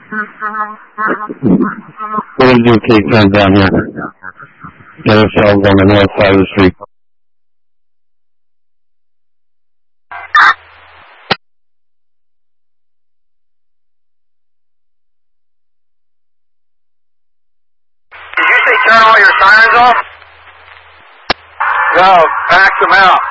We're going to do a K-10 down here. Get ourselves on the north side of the street. Did you say turn all your sirens off? No, max them out.